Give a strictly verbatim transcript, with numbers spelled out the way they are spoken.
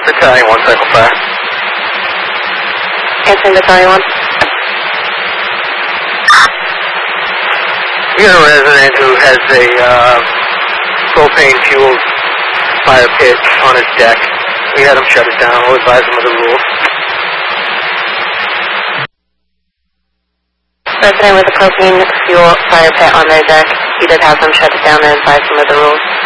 Battalion one, Cycle five. Answering Battalion one. We got a resident who has a uh, propane fueled fire pit on his deck. We had him shut it down. We'll advise him of the rules. Resident with a propane fuel fire pit on their deck. He did have them shut it down and advise them of the rules.